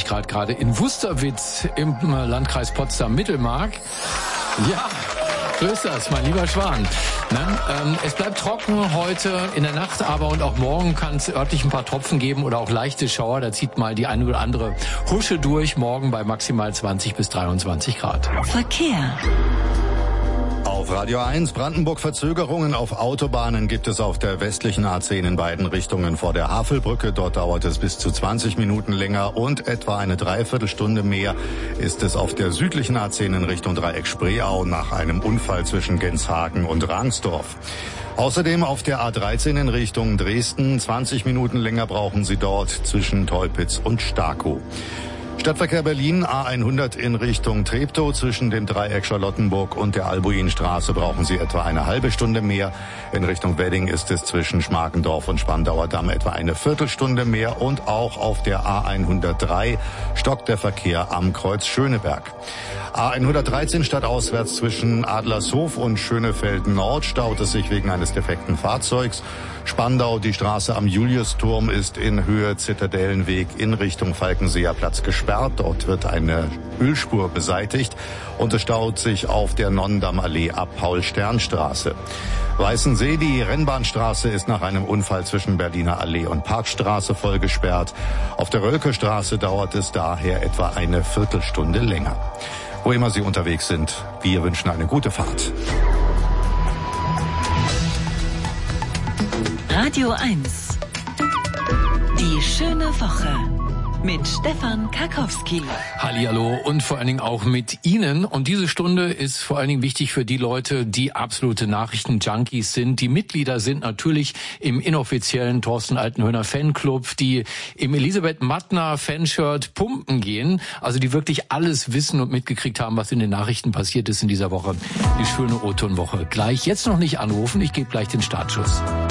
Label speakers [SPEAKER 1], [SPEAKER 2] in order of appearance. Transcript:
[SPEAKER 1] Grad gerade in Wusterwitz im Landkreis Potsdam-Mittelmark. Ja, so ist das, mein lieber Schwan. Es bleibt trocken heute in der Nacht, aber und auch morgen kann es örtlich ein paar Tropfen geben oder auch leichte Schauer. Da zieht mal die eine oder andere Husche durch, morgen bei maximal 20 bis 23 Grad.
[SPEAKER 2] Verkehr.
[SPEAKER 3] Auf Radio 1 Brandenburg Verzögerungen auf Autobahnen gibt es auf der westlichen A10 in beiden Richtungen vor der Havelbrücke. Dort dauert es bis zu 20 Minuten länger und etwa eine Dreiviertelstunde mehr ist es auf der südlichen A10 in Richtung Dreieck Spreeau nach einem Unfall zwischen Genshagen und Rangsdorf. Außerdem auf der A13 in Richtung Dresden. 20 Minuten länger brauchen Sie dort zwischen Teupitz und Starkow. Stadtverkehr Berlin, A100 in Richtung Treptow. Zwischen dem Dreieck Charlottenburg und der Albuinstraße brauchen Sie etwa eine halbe Stunde mehr. In Richtung Wedding ist es zwischen Schmarkendorf und Spandauer Damm etwa eine Viertelstunde mehr. Und auch auf der A103 stockt der Verkehr am Kreuz Schöneberg. A113 stadtauswärts zwischen Adlershof und Schönefeld Nord staut es sich wegen eines defekten Fahrzeugs. Spandau, die Straße am Juliusturm ist in Höhe Zitadellenweg in Richtung Falkenseer Platz gesperrt. Dort wird eine Ölspur beseitigt und es staut sich auf der Nonnendammallee ab Paul-Stern-Straße. Weißensee, die Rennbahnstraße ist nach einem Unfall zwischen Berliner Allee und Parkstraße voll gesperrt. Auf der Rölkestraße dauert es daher etwa eine Viertelstunde länger. Wo immer Sie unterwegs sind, wir wünschen eine gute Fahrt.
[SPEAKER 2] Radio 1. Die schöne Woche mit Stefan Karkowski.
[SPEAKER 1] Hallihallo und vor allen Dingen auch mit Ihnen. Und diese Stunde ist vor allen Dingen wichtig für die Leute, die absolute Nachrichten-Junkies sind, die Mitglieder sind natürlich im inoffiziellen Thorsten Altenhöhner Fanclub, die im Elisabeth Mattner Fanshirt pumpen gehen, also die wirklich alles wissen und mitgekriegt haben, was in den Nachrichten passiert ist in dieser Woche. Die schöne O-Ton-Woche. Gleich, jetzt noch nicht anrufen, ich gebe gleich den Startschuss.